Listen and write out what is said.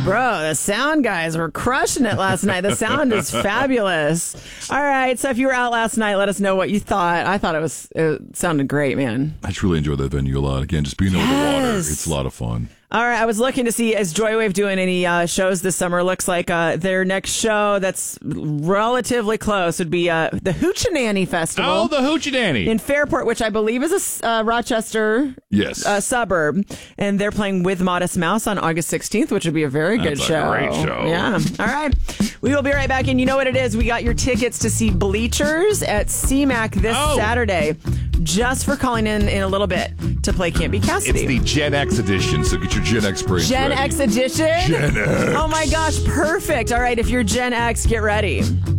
Bro, the sound guys were crushing it last night. The sound is fabulous. All right, so if you were out last night, let us know what you thought. I thought it sounded great, man. I just really enjoyed that venue a lot. Again, just being over the water, it's a lot of fun. All right, I was looking to see, is Joywave doing any shows this summer? Looks like their next show that's relatively close would be the Hoochie Festival. Oh, the Hoochie in Fairport, which I believe is a Rochester suburb. And they're playing with Modest Mouse on August 16th, which would be a very good show. Great show. Yeah. All right. We will be right back. And you know what it is? We got your tickets to see Bleachers at CMAC this Saturday, just for calling in a little bit to play Can't Be Cassidy. It's the Gen X edition, so get your Gen X brains Gen ready. X edition? Gen X. Oh my gosh, perfect. All right, if you're Gen X, get ready.